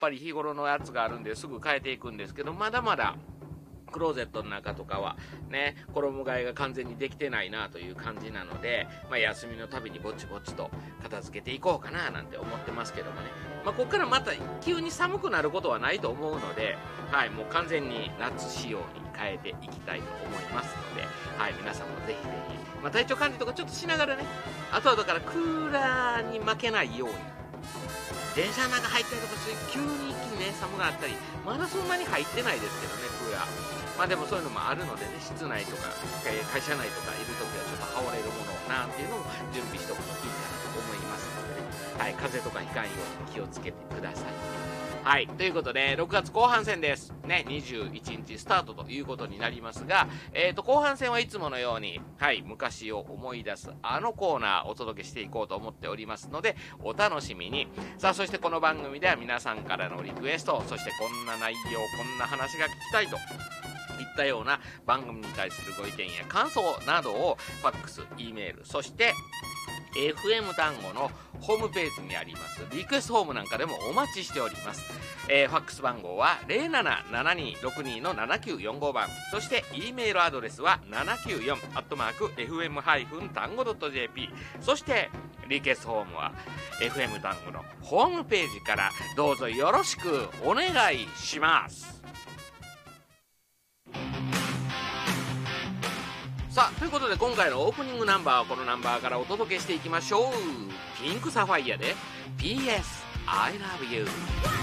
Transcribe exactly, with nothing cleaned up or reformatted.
ぱり日頃のやつがあるんですぐ変えていくんですけど、まだまだクローゼットの中とかはね、衣替えが完全にできてないなという感じなので、まあ、休みのたびにぼちぼちと片付けていこうかななんて思ってますけどもね、まあ、ここからまた急に寒くなることはないと思うので、はい、もう完全に夏仕様に変えていきたいと思いますので、はい、皆さんもぜひぜひ、まあ、体調管理とかちょっとしながらね、あとはだからクーラーに負けないように、電車の中入ったりとかして急に一気にね寒くなったり、まだそんなに入ってないですけどね、クーラー。まあでもそういうのもあるのでね、室内とか、えー会社内とかいるときはちょっと羽織れるものなんていうのも準備しておくといいかなと思いますのでね、はい、風邪とかひかんように気をつけてくださいね。はい、ということでろくがつ後半戦ですね。にじゅういちにちスタートということになりますが、えーと後半戦はいつものように、はい、昔を思い出すあのコーナーお届けしていこうと思っておりますので、お楽しみに。さあ、そしてこの番組では皆さんからのリクエスト、そしてこんな内容、こんな話が聞きたいといったような番組に対するご意見や感想などをファックス、E メール、そして エフエム 単語のホームページにありますリクエストフォームなんかでもお待ちしております。えー、ファックス番号は ゼロななななにろくに のななきゅうよんご 番、そして E メールアドレスは ななきゅうよん アットマーク エフエム 単語 .jp、 そしてリクエストフォームは エフエム 単語のホームページからどうぞよろしくお願いします。さあ、ということで今回のオープニングナンバーはこのナンバーからお届けしていきましょう。ピンクサファイアで ピーエス I love you。